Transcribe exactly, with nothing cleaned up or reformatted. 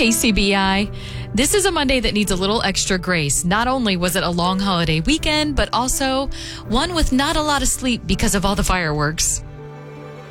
K C B I. This is a Monday that needs a little extra grace. Not only was it a long holiday weekend, but also one with not a lot of sleep because of all the fireworks.